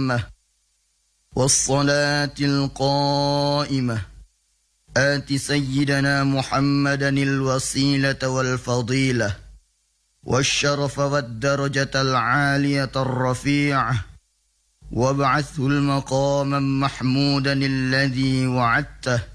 التامة والصلاة القائمة آت سيدنا محمدا الوسيلة والفضيلة والشرف والدرجة العالية الرفيعة وابعثه المقاما محمودا الذي وعدته